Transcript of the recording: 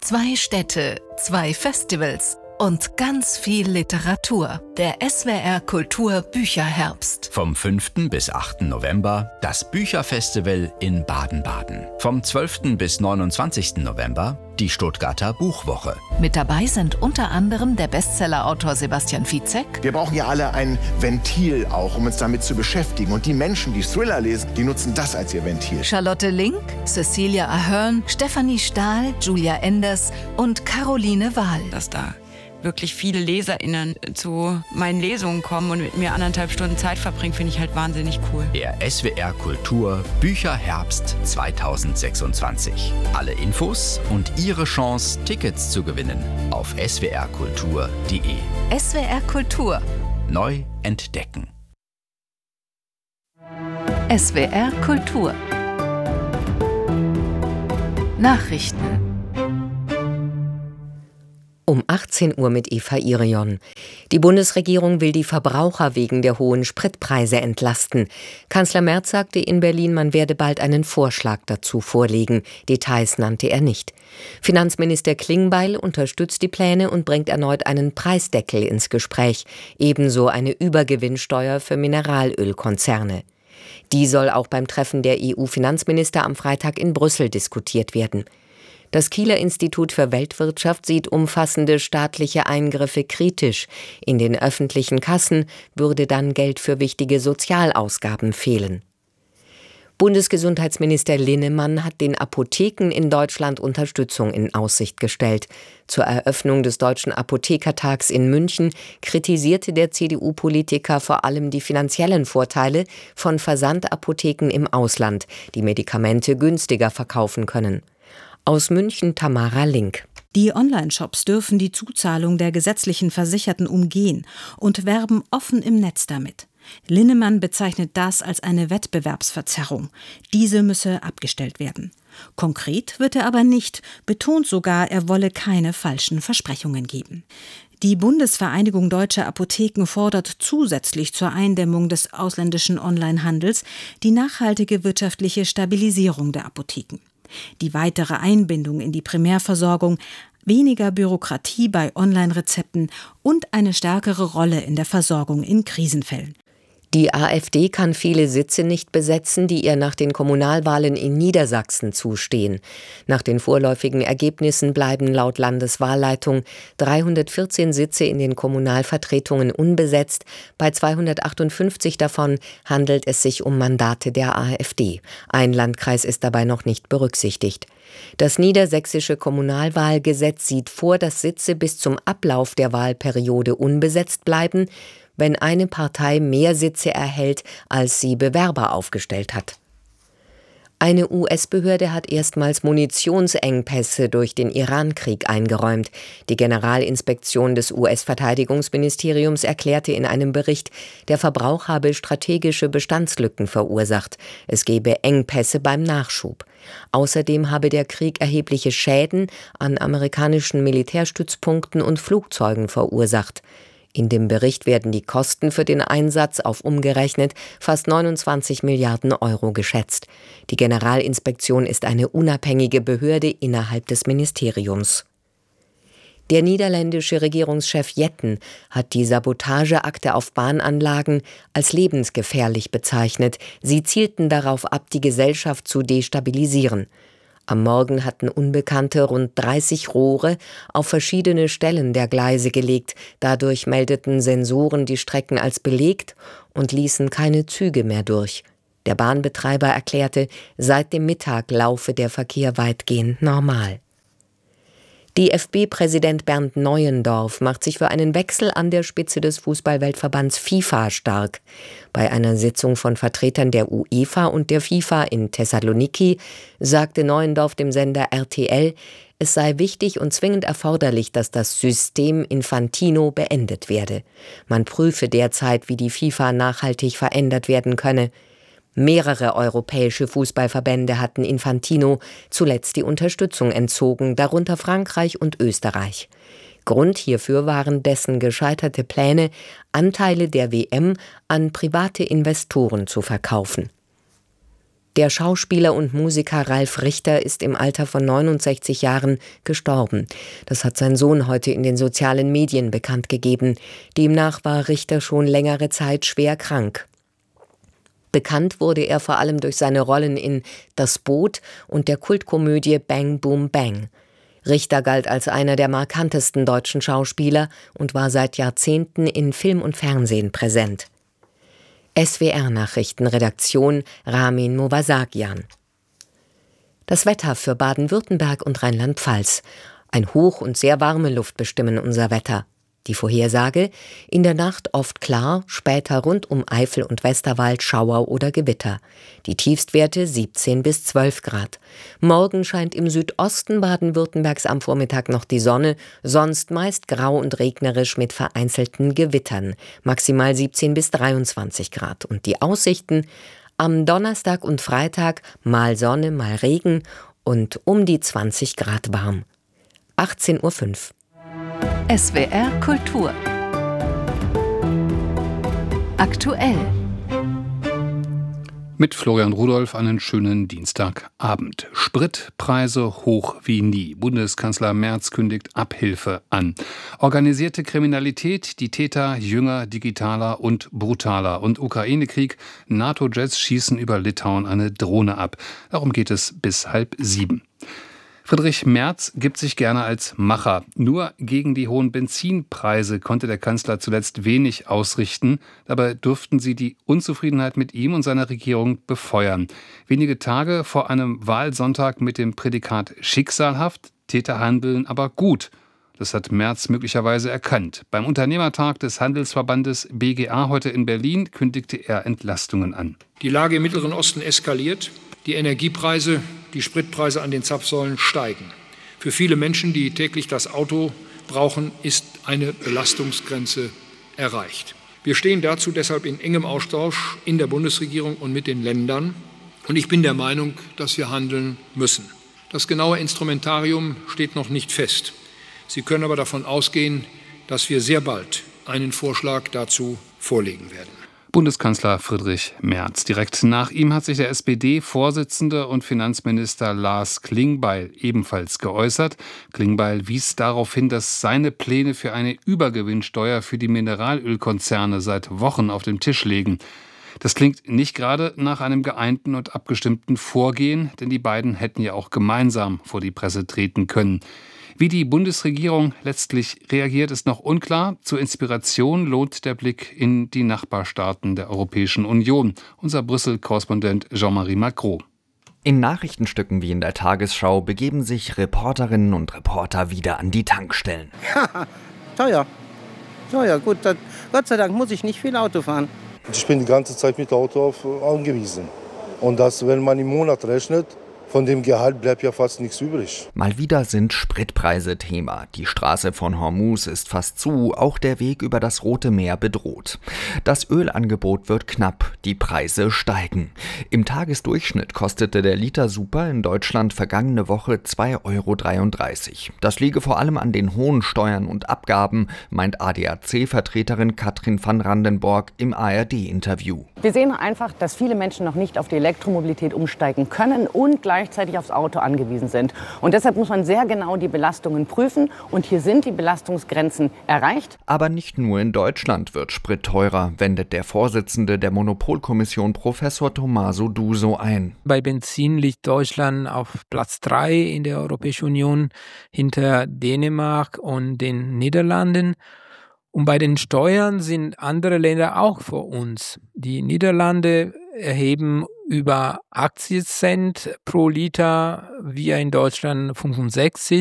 2 Städte, 2 Festivals und ganz viel Literatur. Der SWR Kultur Bücherherbst. Vom 5. bis 8. November das Bücherfestival in Baden-Baden. Vom 12. bis 29. November die Stuttgarter Buchwoche. Mit dabei sind unter anderem der Bestsellerautor Sebastian Fitzek. Wir brauchen ja alle ein Ventil auch, um uns damit zu beschäftigen. Und die Menschen, die Thriller lesen, die nutzen das als ihr Ventil. Charlotte Link, Cecilia Ahern, Stefanie Stahl, Julia Enders und Caroline Wahl. Dass da wirklich viele LeserInnen zu meinen Lesungen kommen und mit mir 1,5 Stunden Zeit verbringen, finde ich halt wahnsinnig cool. Der SWR Kultur Bücherherbst 2026. Alle Infos und Ihre Chance, Tickets zu gewinnen auf swrkultur.de. SWR Kultur. Neu entdecken. SWR Kultur. Nachrichten. Um 18 Uhr mit Eva Irion. Die Bundesregierung will die Verbraucher wegen der hohen Spritpreise entlasten. Kanzler Merz sagte in Berlin, man werde bald einen Vorschlag dazu vorlegen. Details nannte er nicht. Finanzminister Klingbeil unterstützt die Pläne und bringt erneut einen Preisdeckel ins Gespräch. Ebenso eine Übergewinnsteuer für Mineralölkonzerne. Die soll auch beim Treffen der EU-Finanzminister am Freitag in Brüssel diskutiert werden. Das Kieler Institut für Weltwirtschaft sieht umfassende staatliche Eingriffe kritisch. In den öffentlichen Kassen würde dann Geld für wichtige Sozialausgaben fehlen. Bundesgesundheitsminister Linnemann hat den Apotheken in Deutschland Unterstützung in Aussicht gestellt. Zur Eröffnung des Deutschen Apothekertags in München kritisierte der CDU-Politiker vor allem die finanziellen Vorteile von Versandapotheken im Ausland, die Medikamente günstiger verkaufen können. Aus München Tamara Link. Die Online-Shops dürfen die Zuzahlung der gesetzlichen Versicherten umgehen und werben offen im Netz damit. Linnemann bezeichnet das als eine Wettbewerbsverzerrung. Diese müsse abgestellt werden. Konkret wird er aber nicht, betont sogar, er wolle keine falschen Versprechungen geben. Die Bundesvereinigung Deutscher Apotheken fordert zusätzlich zur Eindämmung des ausländischen Onlinehandels die nachhaltige wirtschaftliche Stabilisierung der Apotheken. Die weitere Einbindung in die Primärversorgung, weniger Bürokratie bei Online-Rezepten und eine stärkere Rolle in der Versorgung in Krisenfällen. Die AfD kann viele Sitze nicht besetzen, die ihr nach den Kommunalwahlen in Niedersachsen zustehen. Nach den vorläufigen Ergebnissen bleiben laut Landeswahlleitung 314 Sitze in den Kommunalvertretungen unbesetzt. Bei 258 davon handelt es sich um Mandate der AfD. Ein Landkreis ist dabei noch nicht berücksichtigt. Das niedersächsische Kommunalwahlgesetz sieht vor, dass Sitze bis zum Ablauf der Wahlperiode unbesetzt bleiben, wenn eine Partei mehr Sitze erhält, als sie Bewerber aufgestellt hat. Eine US-Behörde hat erstmals Munitionsengpässe durch den Iran-Krieg eingeräumt. Die Generalinspektion des US-Verteidigungsministeriums erklärte in einem Bericht, der Verbrauch habe strategische Bestandslücken verursacht. Es gebe Engpässe beim Nachschub. Außerdem habe der Krieg erhebliche Schäden an amerikanischen Militärstützpunkten und Flugzeugen verursacht. In dem Bericht werden die Kosten für den Einsatz auf umgerechnet fast 29 Milliarden Euro geschätzt. Die Generalinspektion ist eine unabhängige Behörde innerhalb des Ministeriums. Der niederländische Regierungschef Jetten hat die Sabotageakte auf Bahnanlagen als lebensgefährlich bezeichnet. Sie zielten darauf ab, die Gesellschaft zu destabilisieren. Am Morgen hatten Unbekannte rund 30 Rohre auf verschiedene Stellen der Gleise gelegt. Dadurch meldeten Sensoren die Strecken als belegt und ließen keine Züge mehr durch. Der Bahnbetreiber erklärte, seit dem Mittag laufe der Verkehr weitgehend normal. DFB-Präsident Bernd Neuendorf macht sich für einen Wechsel an der Spitze des Fußballweltverbands FIFA stark. Bei einer Sitzung von Vertretern der UEFA und der FIFA in Thessaloniki sagte Neuendorf dem Sender RTL, es sei wichtig und zwingend erforderlich, dass das System Infantino beendet werde. Man prüfe derzeit, wie die FIFA nachhaltig verändert werden könne. Mehrere europäische Fußballverbände hatten Infantino zuletzt die Unterstützung entzogen, darunter Frankreich und Österreich. Grund hierfür waren dessen gescheiterte Pläne, Anteile der WM an private Investoren zu verkaufen. Der Schauspieler und Musiker Ralf Richter ist im Alter von 69 Jahren gestorben. Das hat sein Sohn heute in den sozialen Medien bekannt gegeben. Demnach war Richter schon längere Zeit schwer krank. Bekannt wurde er vor allem durch seine Rollen in Das Boot und der Kultkomödie Bang Boom Bang. Richter galt als einer der markantesten deutschen Schauspieler und war seit Jahrzehnten in Film und Fernsehen präsent. SWR-Nachrichtenredaktion Ramin Movasagian. Das Wetter für Baden-Württemberg und Rheinland-Pfalz. Ein Hoch und sehr warme Luft bestimmen unser Wetter. Die Vorhersage: in der Nacht oft klar, später rund um Eifel und Westerwald Schauer oder Gewitter. Die Tiefstwerte 17 bis 12 Grad. Morgen scheint im Südosten Baden-Württembergs am Vormittag noch die Sonne, sonst meist grau und regnerisch mit vereinzelten Gewittern. Maximal 17 bis 23 Grad. Und die Aussichten: am Donnerstag und Freitag mal Sonne, mal Regen und um die 20 Grad warm. 18:05 Uhr. SWR Kultur. Aktuell. Mit Florian Rudolph einen schönen Dienstagabend. Spritpreise hoch wie nie. Bundeskanzler Merz kündigt Abhilfe an. Organisierte Kriminalität, die Täter jünger, digitaler und brutaler. Und Ukraine-Krieg, NATO-Jets schießen über Litauen eine Drohne ab. Darum geht es bis 6:30. Friedrich Merz gibt sich gerne als Macher. Nur gegen die hohen Benzinpreise konnte der Kanzler zuletzt wenig ausrichten. Dabei dürften sie die Unzufriedenheit mit ihm und seiner Regierung befeuern. Wenige Tage vor einem Wahlsonntag mit dem Prädikat schicksalhaft, Täter handeln aber gut. Das hat Merz möglicherweise erkannt. Beim Unternehmertag des Handelsverbandes BGA heute in Berlin kündigte er Entlastungen an. Die Lage im Mittleren Osten eskaliert. Die Energiepreise, die Spritpreise an den Zapfsäulen steigen. Für viele Menschen, die täglich das Auto brauchen, ist eine Belastungsgrenze erreicht. Wir stehen dazu deshalb in engem Austausch in der Bundesregierung und mit den Ländern. Und ich bin der Meinung, dass wir handeln müssen. Das genaue Instrumentarium steht noch nicht fest. Sie können aber davon ausgehen, dass wir sehr bald einen Vorschlag dazu vorlegen werden. Bundeskanzler Friedrich Merz. Direkt nach ihm hat sich der SPD-Vorsitzende und Finanzminister Lars Klingbeil ebenfalls geäußert. Klingbeil wies darauf hin, dass seine Pläne für eine Übergewinnsteuer für die Mineralölkonzerne seit Wochen auf dem Tisch liegen. Das klingt nicht gerade nach einem geeinten und abgestimmten Vorgehen, denn die beiden hätten ja auch gemeinsam vor die Presse treten können. Wie die Bundesregierung letztlich reagiert, ist noch unklar. Zur Inspiration lohnt der Blick in die Nachbarstaaten der Europäischen Union. Unser Brüssel-Korrespondent Jean-Marie Macron. In Nachrichtenstücken wie in der Tagesschau begeben sich Reporterinnen und Reporter wieder an die Tankstellen. Teuer. Teuer, gut. Gott sei Dank muss ich nicht viel Auto fahren. Ich bin die ganze Zeit mit Auto angewiesen. Und das, wenn man im Monat rechnet, von dem Gehalt bleibt ja fast nichts übrig. Mal wieder sind Spritpreise Thema. Die Straße von Hormuz ist fast zu, auch der Weg über das Rote Meer bedroht. Das Ölangebot wird knapp, die Preise steigen. Im Tagesdurchschnitt kostete der Liter Super in Deutschland vergangene Woche 2,33 €. Das liege vor allem an den hohen Steuern und Abgaben, meint ADAC-Vertreterin Katrin van Randenborg im ARD-Interview. Wir sehen einfach, dass viele Menschen noch nicht auf die Elektromobilität umsteigen können und gleichzeitig aufs Auto angewiesen sind. Und deshalb muss man sehr genau die Belastungen prüfen. Und hier sind die Belastungsgrenzen erreicht. Aber nicht nur in Deutschland wird Sprit teurer, wendet der Vorsitzende der Monopolkommission Professor Tommaso Duso ein. Bei Benzin liegt Deutschland auf Platz 3 in der Europäischen Union hinter Dänemark und den Niederlanden. Und bei den Steuern sind andere Länder auch vor uns. Die Niederlande erheben über 80 Cent pro Liter, wir in Deutschland 65.